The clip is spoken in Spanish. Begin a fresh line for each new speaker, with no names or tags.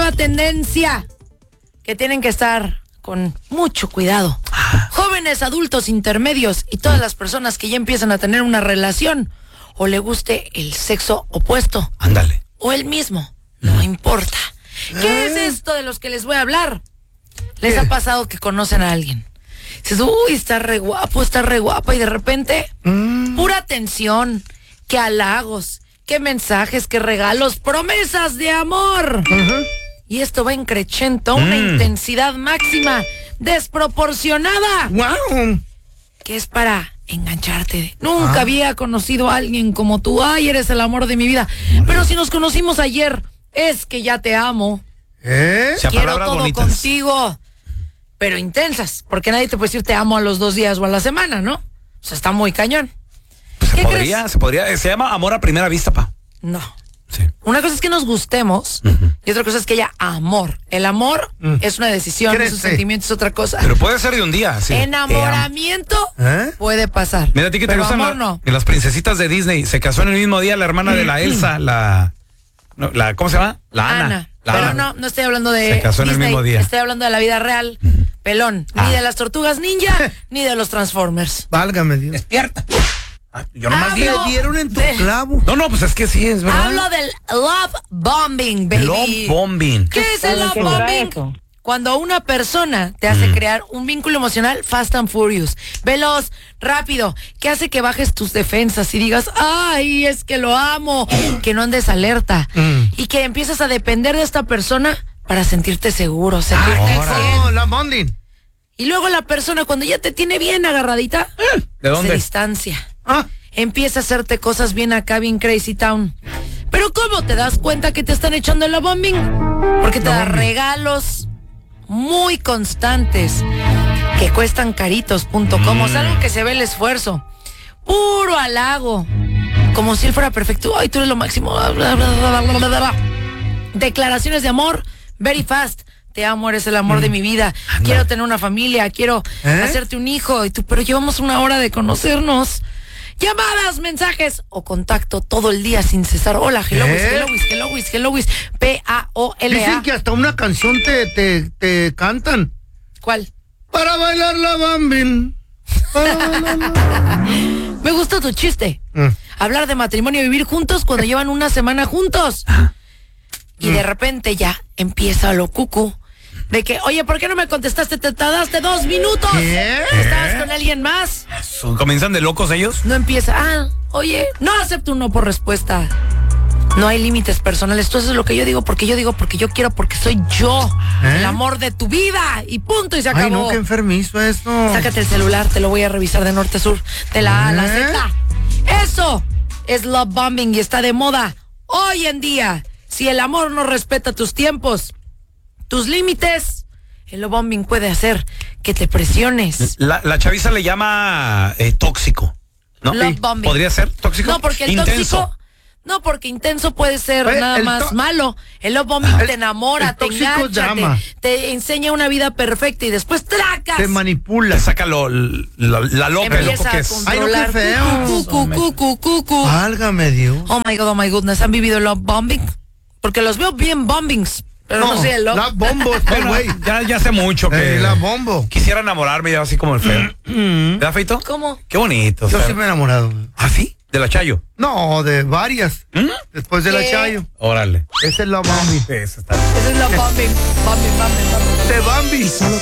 nueva tendencia que tienen que estar con mucho cuidado. Jóvenes, adultos, intermedios y todas las personas que ya empiezan a tener una relación o le guste el sexo opuesto.
Ándale.
O el mismo, no importa. ¿Qué es esto de los que les voy a hablar? ¿Les ha pasado que conocen a alguien? Dices, uy, está re guapa y de repente, pura atención, qué halagos, qué mensajes, qué regalos, promesas de amor. Y esto va increciendo, una intensidad máxima, desproporcionada.
¡Wow!
Que es para engancharte. Nunca había conocido a alguien como tú. Ay, eres el amor de mi vida. Pero si nos conocimos ayer, es que ya te amo. Quiero todo bonitas contigo. Pero intensas, porque nadie te puede decir te amo a los 2 días o a la semana, ¿no? O sea, está muy cañón.
Pues se podría, se llama amor a primera vista, pa.
No.
Sí.
Una cosa es que nos gustemos y otra cosa es que haya amor. El amor es una decisión, es un sentimiento, es otra cosa.
Pero puede ser de un día, sí.
Enamoramiento puede pasar.
Mira, a ti que te gustan
no.
las princesitas de Disney. Se casó en el mismo día la hermana de la Elsa, ¿cómo se llama? La Ana.
Pero no estoy hablando de
se casó
Disney,
en el mismo día.
Estoy hablando de la vida real. Pelón, ni de las tortugas ninja, ni de los Transformers.
Válgame Dios.
Despierta. Yo nomás digo.
Me dieron en tu clavo.
No, pues es que sí, es verdad.
Hablo del love bombing, baby.
Love bombing.
¿Qué es el love bombing? Cuando una persona te hace crear un vínculo emocional fast and furious, veloz, rápido, que hace que bajes tus defensas y digas, ay, es que lo amo, que no andes alerta y que empiezas a depender de esta persona para sentirte seguro, sentirte bien.
La bonding.
Y luego la persona cuando ya te tiene bien agarradita,
¿de dónde?
se distancia. Empieza a hacerte cosas bien acá, bien crazy town. Pero ¿cómo te das cuenta que te están echando el bombing? Porque te da regalos muy constantes que cuestan caritos.com. Es algo que se ve el esfuerzo. Puro halago. Como si él fuera perfecto. Ay, tú eres lo máximo. Declaraciones de amor, very fast. Te amo, eres el amor de mi vida. Quiero tener una familia, quiero hacerte un hijo. Y tú, pero llevamos 1 hora de conocernos. Llamadas, mensajes o contacto todo el día sin cesar. Hola, hello, P-A-O-L-A.
Dicen que hasta una canción te cantan.
¿Cuál?
Para bailar la bambin.
Me gusta tu chiste. Hablar de matrimonio y vivir juntos cuando llevan 1 semana juntos. Y de repente ya empieza lo cucu. De que, oye, ¿por qué no me contestaste? Te tardaste 2 minutos.
¿Qué?
¿Estabas con alguien más?
¿Comienzan de locos ellos?
No empieza, oye, no acepto un no por respuesta. No hay límites personales. Tú haces lo que yo digo, porque yo quiero, porque soy yo. El amor de tu vida. Y punto, y se acabó.
Ay, no, qué enfermizo esto.
Sácate el celular, te lo voy a revisar de norte a sur, de la A a la Z. Eso es love bombing y está de moda hoy en día. Si el amor no respeta tus tiempos, tus límites, el love bombing puede hacer que te presiones.
La chaviza le llama tóxico, ¿no?
Love bombing.
¿Podría ser tóxico?
No, porque el
intenso.
tóxico... No, porque intenso puede ser nada más malo. El love bombing te enamora, te engancha, te enseña una vida perfecta y después tracas.
Te manipula.
Te saca la loca, el loco que es.
Ay, no, qué feo.
Cucu.
Válgame Dios.
Oh my goodness, ¿han vivido love bombing? Porque los veo bien bombings, pero no sé el love.
La bombo, güey.
Ya hace mucho que
la bombo.
Quisiera enamorarme ya así como el feo. ¿Verdad, Feito?
¿Cómo?
Qué bonito.
Yo sí me he enamorado.
¿Ah, sí? ¿De la Chayo?
No, de varias. Después de la Chayo.
Órale.
Esa es la Bambi.
Esa está.
Esa es la bombing.
De Bambi.